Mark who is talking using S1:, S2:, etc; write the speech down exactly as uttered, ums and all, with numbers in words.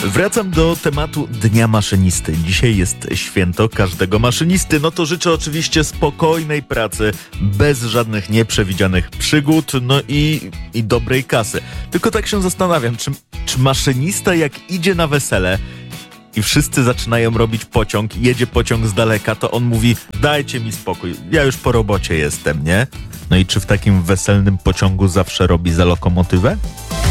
S1: Wracam do tematu Dnia Maszynisty. Dzisiaj jest święto każdego maszynisty. No to życzę oczywiście spokojnej pracy, bez żadnych nieprzewidzianych przygód, no i, i dobrej kasy. Tylko tak się zastanawiam, czy, czy maszynista jak idzie na wesele i wszyscy zaczynają robić pociąg, jedzie pociąg z daleka, to on mówi: dajcie mi spokój, ja już po robocie jestem, nie? No i czy w takim weselnym pociągu zawsze robi za lokomotywę?